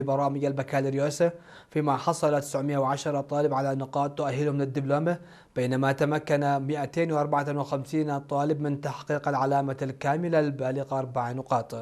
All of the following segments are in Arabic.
برامج البكالوريوس، فيما حصل 910 طالب على نقاط تؤهلهم للدبلوم، بينما تمكن 254 طالب من تحقيق العلامة الكاملة البالغة 4 نقاط.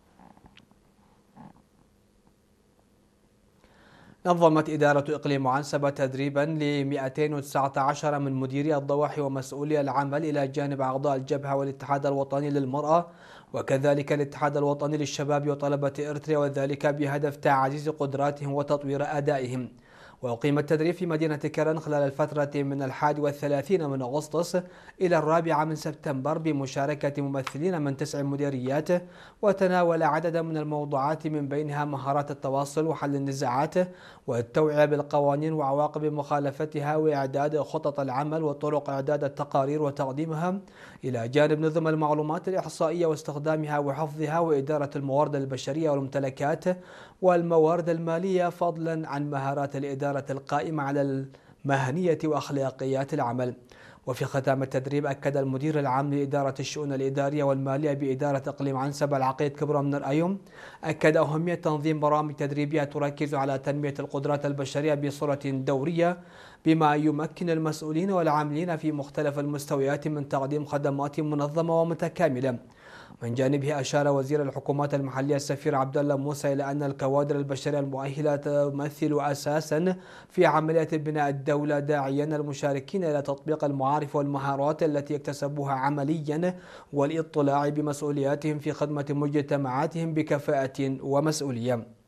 نظمت إدارة إقليم عنسبة تدريبا ل 219 من مديري الضواحي ومسؤولي العمل إلى جانب أعضاء الجبهة والاتحاد الوطني للمرأة، وكذلك الاتحاد الوطني للشباب وطلبة إريتريا، وذلك بهدف تعزيز قدراتهم وتطوير أدائهم. وأقيم التدريب في مدينة كرن خلال الفترة من 31 من أغسطس إلى 4 من سبتمبر بمشاركة ممثلين من 9 مديريات، وتناول عددا من الموضوعات من بينها مهارات التواصل وحل النزاعات والتوعية بالقوانين وعواقب مخالفتها، وإعداد خطط العمل وطرق إعداد التقارير وتقديمها، إلى جانب نظم المعلومات الإحصائية واستخدامها وحفظها، وإدارة الموارد البشرية والممتلكات والموارد المالية، فضلا عن مهارات الإدارة القائمة على المهنية وأخلاقيات العمل. وفي ختام التدريب أكد المدير العام لإدارة الشؤون الإدارية والمالية بإدارة إقليم عنسبة العقيد كبرى من الأيوم أكد أهمية تنظيم برامج تدريبية تركز على تنمية القدرات البشرية بصورة دورية، بما يمكن المسؤولين والعاملين في مختلف المستويات من تقديم خدمات منظمة ومتكاملة. من جانبه أشار وزير الحكومات المحلية السفير عبد الله موسى إلى أن الكوادر البشرية المؤهلة تمثل أساسا في عملية بناء الدولة، داعيا المشاركين إلى تطبيق المعارف والمهارات التي اكتسبوها عمليا والاطلاع بمسؤولياتهم في خدمة مجتمعاتهم بكفاءة ومسؤولية.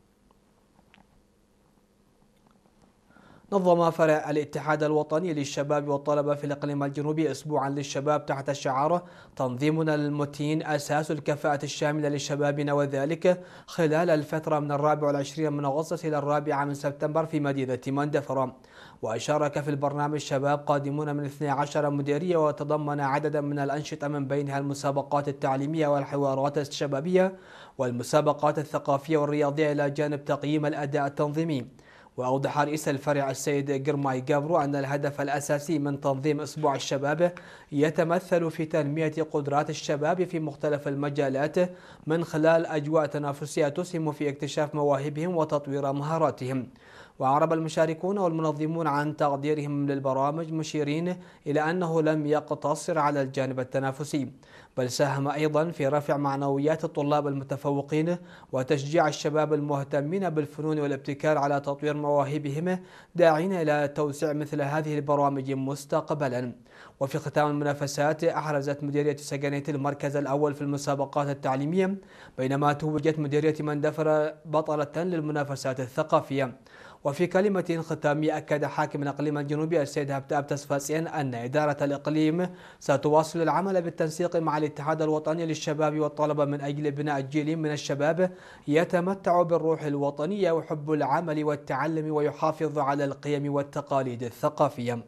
نظم فرع الاتحاد الوطني للشباب والطلبة في الإقليم الجنوبي أسبوعا للشباب تحت شعار تنظيمنا المتين أساس الكفاءة الشاملة لشبابنا، وذلك خلال الفترة من 24 من أغسطس إلى 4 من سبتمبر في مدينة مندفرة. وشارك في البرنامج شباب قادمون من 12 مديرية، وتضمن عددا من الأنشطة من بينها المسابقات التعليمية والحوارات الشبابية والمسابقات الثقافية والرياضية، إلى جانب تقييم الأداء التنظيمي. وأوضح رئيس الفرع السيد جرماي جابرو أن الهدف الأساسي من تنظيم أسبوع الشباب يتمثل في تنمية قدرات الشباب في مختلف المجالات من خلال أجواء تنافسية تسهم في اكتشاف مواهبهم وتطوير مهاراتهم. وأعرب المشاركون والمنظمون عن تقديرهم للبرامج، مشيرين إلى أنه لم يقتصر على الجانب التنافسي، بل ساهم أيضا في رفع معنويات الطلاب المتفوقين وتشجيع الشباب المهتمين بالفنون والابتكار على تطوير مواهبهم، داعين إلى توسيع مثل هذه البرامج مستقبلا. وفي ختام المنافسات أحرزت مديرية سجنية المركز الأول في المسابقات التعليمية، بينما توجت مديرية مندفرة بطلة للمنافسات الثقافية. وفي كلمة ختامية أكد حاكم الإقليم الجنوبي السيد هبتاب تسفاسين أن إدارة الإقليم ستواصل العمل بالتنسيق مع الاتحاد الوطني للشباب والطلبة من أجل بناء جيل من الشباب يتمتع بالروح الوطنية وحب العمل والتعلم، ويحافظ على القيم والتقاليد الثقافية.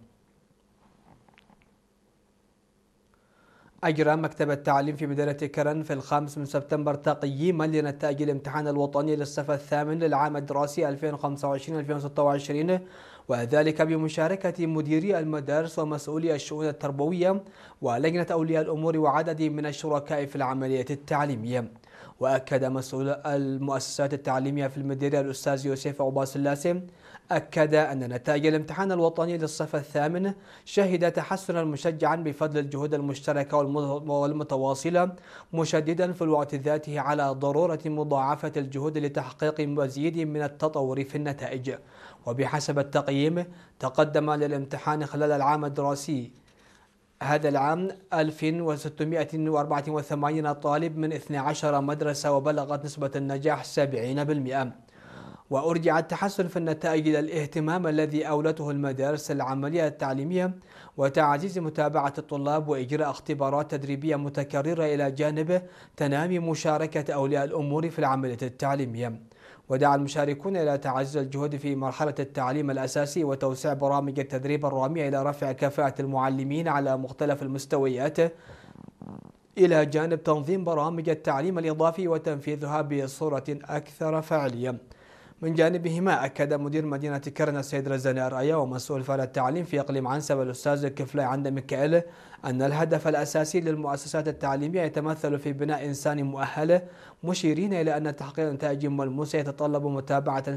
أجرى مكتب التعليم في مدينة كرن في 5 من سبتمبر تقييما لنتائج الامتحان الوطني للصف الثامن للعام الدراسي 2025-2026، وذلك بمشاركة مديري المدارس ومسؤولي الشؤون التربوية ولجنة أولياء الأمور وعدد من الشركاء في العملية التعليمية. وأكد مسؤول المؤسسات التعليمية في المديرية الأستاذ يوسف عباس اللاسم أكد أن نتائج الامتحان الوطني للصف الثامن شهد تحسنا مشجعا بفضل الجهود المشتركة والمتواصلة، مشددا في الوقت ذاته على ضرورة مضاعفة الجهود لتحقيق مزيد من التطور في النتائج. وبحسب التقييم تقدم للامتحان خلال العام الدراسي هذا العام 1684 طالب من 12 مدرسة، وبلغت نسبة النجاح 70%. وأرجع التحسن في النتائج إلى الاهتمام الذي أولته المدارس العملية التعليمية وتعزيز متابعة الطلاب وإجراء اختبارات تدريبية متكررة، إلى جانب تنامي مشاركة أولياء الأمور في العملية التعليمية. ودعا المشاركون إلى تعزيز الجهود في مرحلة التعليم الأساسي وتوسيع برامج التدريب الرامية إلى رفع كفاءة المعلمين على مختلف المستويات، إلى جانب تنظيم برامج التعليم الإضافي وتنفيذها بصورة أكثر فعالية. من جانبهما أكد مدير مدينة كرن السيد رزاني أرأيا ومسؤول فرع التعليم في إقليم عنسبة الأستاذ كفلاي عند ميكائيل أن الهدف الأساسي للمؤسسات التعليمية يتمثل في بناء إنسان مؤهل، مشيرين إلى أن تحقيق نتائج ملموسة يتطلب متابعة